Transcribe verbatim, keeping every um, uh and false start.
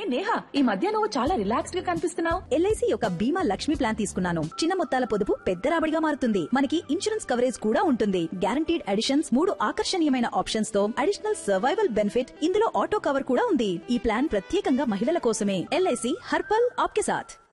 ఏ నేహా, ఈ మధ్య నువ్వు చాలా రిలాక్స్డ్ గా కనిపిస్తున్నావు. ఎల్ఐసి యొక్క బీమా లక్ష్మి ప్లాన్ తీసుకున్నాను. చిన్న మొత్తాల పొదుపు పెద్ద రాబడిగా మారుతుంది. మనకి ఇన్సూరెన్స్ కవరేజ్ కూడా ఉంటుంది. గ్యారంటీడ్ అడిషన్స్, మూడు ఆకర్షణీయమైన ఆప్షన్స్ తో అడిషనల్ సర్వైవల్ బెనిఫిట్, ఇందులో ఆటో కవర్ కూడా ఉంది. ఈ ప్లాన్ ప్రత్యేకంగా మహిళల కోసమే. ఎల్ఐసి హర్పల్ ఆప్కే సాథ్.